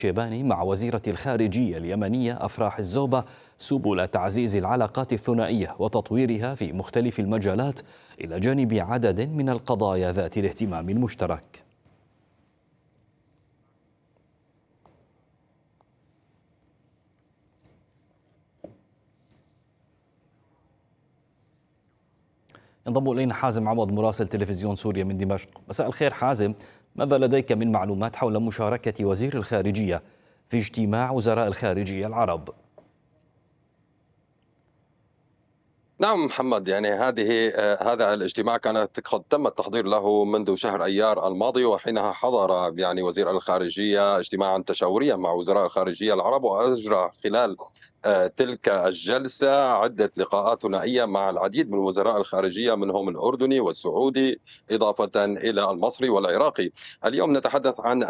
شيباني مع وزيرة الخارجية اليمنية أفراح الزوبة سبل تعزيز العلاقات الثنائية وتطويرها في مختلف المجالات إلى جانب عدد من القضايا ذات الاهتمام المشترك. ينضم إلينا حازم عوض مراسل تلفزيون سوريا من دمشق. مساء الخير حازم، ماذا لديك من معلومات حول مشاركة وزير الخارجية في اجتماع وزراء الخارجية العرب؟ نعم محمد، يعني هذا الاجتماع قد تم التحضير له منذ شهر أيار الماضي، وحينها حضر يعني وزير الخارجية اجتماعا تشاوريا مع وزراء الخارجية العرب، وأجرى خلال تلك الجلسة عدة لقاءات ثنائية مع العديد من وزراء الخارجية، منهم الأردني والسعودي إضافة إلى المصري والعراقي. اليوم نتحدث عن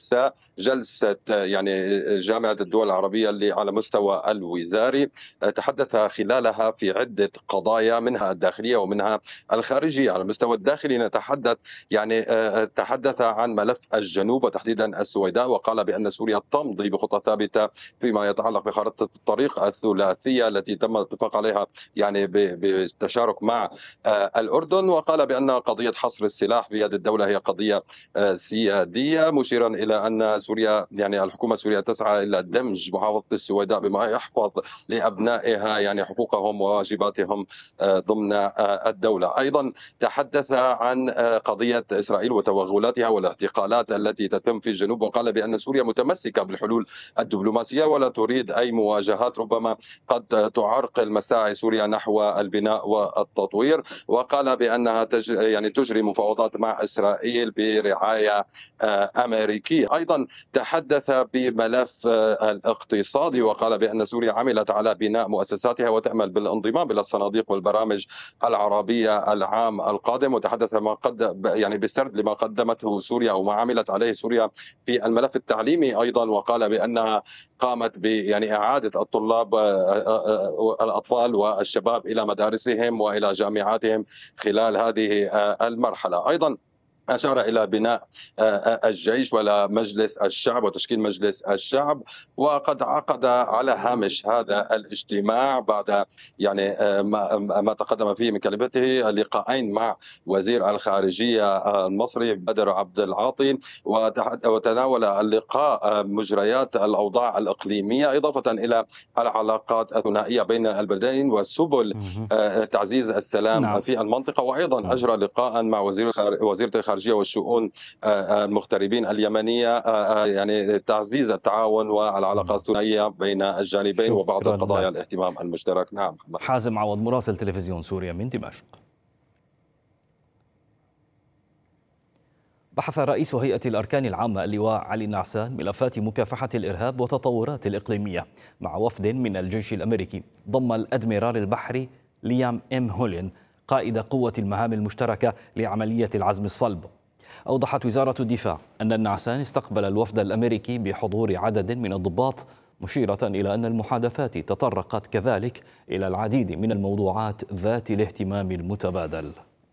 جلسة يعني جامعة الدول العربية اللي على مستوى الوزاري، تحدث خلالها في عدة قضايا منها الداخلية ومنها الخارجية. على المستوى الداخلي نتحدث يعني تحدث عن ملف الجنوب وتحديدا السويداء، وقال بأن سوريا تمضي بخطى ثابتة فيما يتعلق بخارطة الطريق الثلاثية التي تم الاتفاق عليها يعني بالتشارك مع الأردن، وقال بأن قضية حصر السلاح بيد الدولة هي قضية سيادية، مشيرا إلى أن سوريا يعني الحكومة السورية تسعى إلى دمج محافظة السويداء بما يحفظ لأبنائها يعني حقوقهم وواجباتهم ضمن الدولة. أيضا تحدث عن قضية إسرائيل وتوغلاتها والاعتقالات التي تتم في الجنوب، وقال بأن سوريا متمسكة بالحلول الدبلوماسية ولا تريد أي مواجهات ربما قد تعرقل مساعي سوريا نحو البناء والتطوير، وقال بأنها يعني تجري مفاوضات مع إسرائيل برعاية أمريكية. أيضا تحدث بملف الاقتصادي، وقال بأن سوريا عملت على بناء مؤسساتها وتأمل بالانضمام إلى الصناديق والبرامج العربية العام القادم، وتحدث ما قد يعني بسرد لما قدمته سوريا أو ما عملت عليه سوريا في الملف التعليمي أيضا، وقال بأنها قامت يعني إعادة الطلاب الأطفال والشباب إلى مدارسهم وإلى جامعاتهم خلال هذه المرحلة. أيضا أشار إلى بناء الجيش ولا مجلس الشعب وتشكيل مجلس الشعب، وقد عقد على هامش هذا الاجتماع بعد يعني ما تقدم فيه من كلمته لقاءين مع وزير الخارجية المصري بدر عبد العاطي، وتناول اللقاء مجريات الأوضاع الإقليمية إضافة إلى العلاقات الثنائية بين البلدين وسبل تعزيز السلام في المنطقة. وأيضا أجرى لقاء مع وزيرة الخارجية والشؤون المغتربين اليمنية يعني تعزيز التعاون والعلاقات الثنائية بين الجانبين وبعض القضايا الاهتمام المشترك. نعم حازم عوض مراسل تلفزيون سوريا من دمشق. بحث رئيس هيئة الأركان العامة اللواء علي نعسان ملفات مكافحة الإرهاب والتطورات الإقليمية مع وفد من الجيش الأمريكي ضم الأدميرال البحري ليام إم هولين قائد قوة المهام المشتركة لعملية العزم الصلب. أوضحت وزارة الدفاع أن النعسان استقبل الوفد الأمريكي بحضور عدد من الضباط، مشيرة إلى أن المحادثات تطرقت كذلك إلى العديد من الموضوعات ذات الاهتمام المتبادل.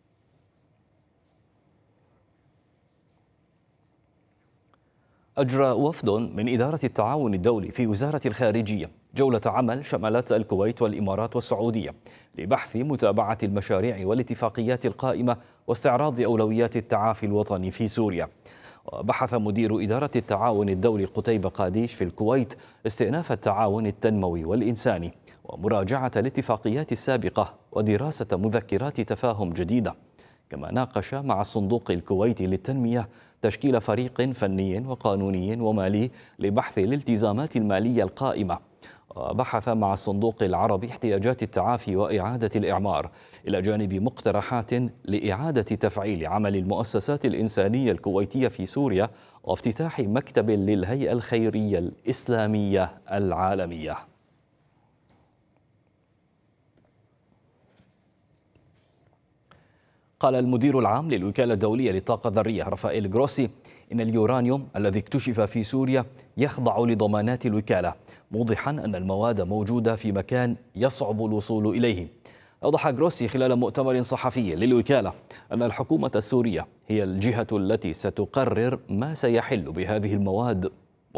أجرى وفد من إدارة التعاون الدولي في وزارة الخارجية جولة عمل شملت الكويت والإمارات والسعودية لبحث متابعة المشاريع والاتفاقيات القائمة واستعراض أولويات التعافي الوطني في سوريا. وبحث مدير إدارة التعاون الدولي قتيبة قاديش في الكويت استئناف التعاون التنموي والإنساني ومراجعة الاتفاقيات السابقة ودراسة مذكرات تفاهم جديدة. كما ناقش مع الصندوق الكويتي للتنمية تشكيل فريق فني وقانوني ومالي لبحث الالتزامات المالية القائمة. وبحث مع الصندوق العربي احتياجات التعافي وإعادة الإعمار إلى جانب مقترحات لإعادة تفعيل عمل المؤسسات الإنسانية الكويتية في سوريا وافتتاح مكتب للهيئة الخيرية الإسلامية العالمية. قال المدير العام للوكالة الدولية للطاقة الذرية رافائيل جروسي إن اليورانيوم الذي اكتشف في سوريا يخضع لضمانات الوكالة، موضحا أن المواد موجودة في مكان يصعب الوصول إليه. أوضح جروسي خلال مؤتمر صحفي للوكالة أن الحكومة السورية هي الجهة التي ستقرر ما سيحل بهذه المواد